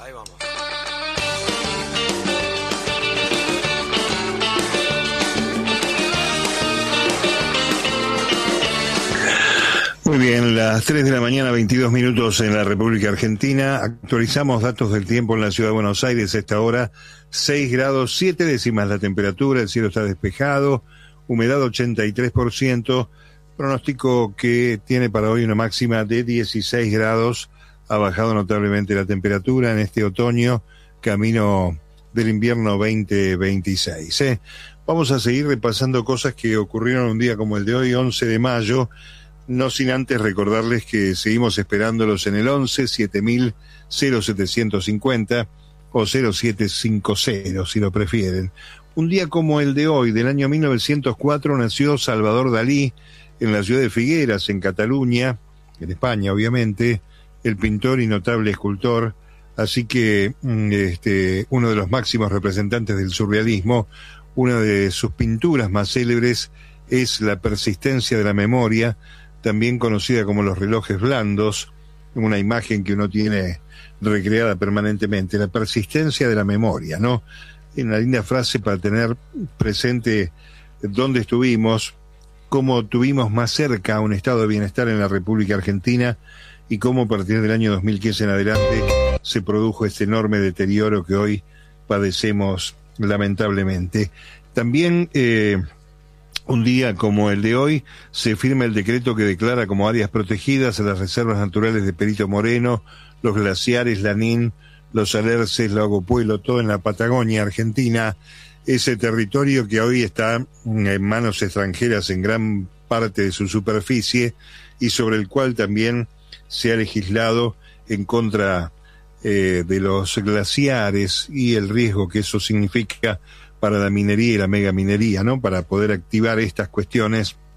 Ahí vamos. Muy bien, las 3 de la mañana, 22 minutos en la República Argentina. Actualizamos datos del tiempo en la ciudad de Buenos Aires. A esta hora, 6 grados 7 décimas la temperatura, el cielo está despejado, humedad 83%, pronóstico que tiene para hoy una máxima de 16 grados. Ha bajado notablemente la temperatura en este otoño, camino del invierno 2026. Vamos a seguir repasando cosas que ocurrieron un día como el de hoy, 11 de mayo. No sin antes recordarles que seguimos esperándolos en el 11 7000 0750 o 0750 si lo prefieren. Un día como el de hoy, del año 1904, nació Salvador Dalí en la ciudad de Figueras, en Cataluña, en España obviamente, el pintor y notable escultor, así que uno de los máximos representantes del surrealismo. Una de sus pinturas más célebres es La persistencia de la memoria, también conocida como Los relojes blandos, una imagen que uno tiene recreada permanentemente, la persistencia de la memoria, ¿no? Una linda frase para tener presente dónde estuvimos, cómo tuvimos más cerca un estado de bienestar en la República Argentina y cómo a partir del año 2015 en adelante se produjo este enorme deterioro que hoy padecemos lamentablemente. También un día como el de hoy se firma el decreto que declara como áreas protegidas a las reservas naturales de Perito Moreno, los glaciares, Lanín, los Alerces, Lago Puelo, todo en la Patagonia Argentina, ese territorio que hoy está en manos extranjeras en gran parte de su superficie y sobre el cual también se ha legislado en contra de los glaciares y el riesgo que eso significa para la minería y la megaminería, ¿no? Para poder activar estas cuestiones